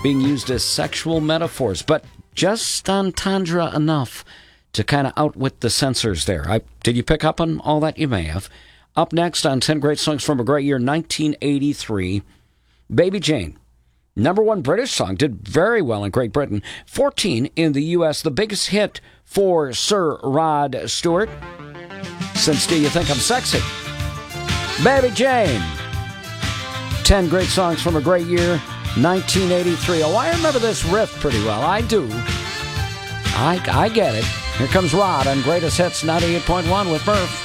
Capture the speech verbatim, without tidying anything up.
being used as sexual metaphors, but just entendre enough to kind of outwit the censors there. I, did you pick up on all that? You may have. Up next on ten Great Songs from a Great Year, nineteen eighty-three, Baby Jane. Number one British song, did very well in Great Britain. fourteen in the U S, the biggest hit for Sir Rod Stewart since Do You Think I'm Sexy? Baby Jane. ten Great Songs from a Great Year, nineteen eighty-three. Oh, I remember this riff pretty well. I do. I, I get it. Here comes Rod on Greatest Hits ninety-eight point one with Murph.